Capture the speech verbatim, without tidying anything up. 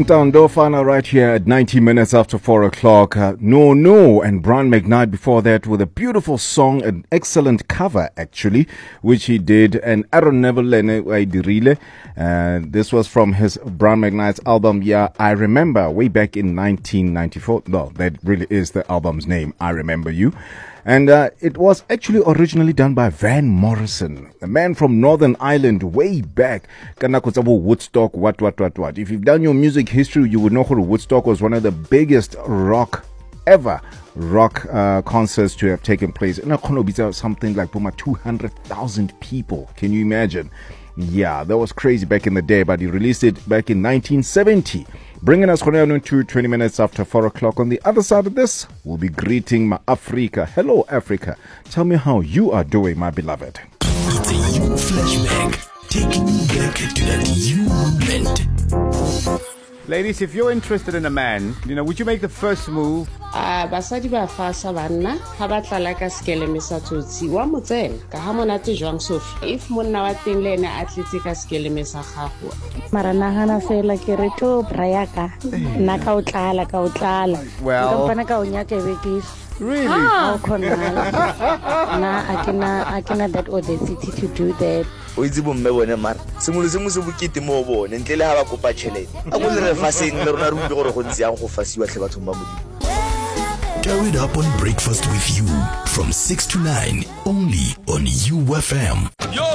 Ndofana right here at ninety minutes after four o'clock. Uh, no, no, and Brian McKnight before that with a beautiful song, an excellent cover actually, which he did. And Aaron Neville and Dirile. Uh, this was from his Brian McKnight's album, Yeah, I Remember, way back in nineteen ninety-four. No, that really is the album's name, I Remember You. And uh, it was actually originally done by Van Morrison, a man from Northern Ireland way back. Woodstock, what, what, what, what. If you've done your music history, you would know that Woodstock was one of the biggest rock ever rock uh, concerts to have taken place. And something like two hundred thousand people. Can you imagine? Yeah, that was crazy back in the day, but he released it back in nineteen seventy. Bringing us to twenty minutes after four o'clock. On the other side of this, we'll be greeting my Africa. Hello, Africa. Tell me how you are doing, my beloved. It's a you flashback, taking you back to that you moment. Ladies, if you're interested in a man, you know, would you make the first move? Ah, basadi ba fasa banna ha ba tlala ka skele mesa tsotsi wa motseng ka ha monate jwang Sophie if monna wa teng le ene a tletse ka skele mesa gago mara nagana fela ke re to brayaka nna ka o tlala ka o tlala Well, ka ka o nyaka bekis really? How khona na akina akina that audacity to do that. O itse bomme bone mara sengwe le sengwe se bokete mo bone ntle le ha ba kopa tšhelete a go le re faseng le rona re utlwe gore go ntse yang go fasiwa tle bathong ba modimo. Tear it up on Breakfast with You from six to nine only on U F M.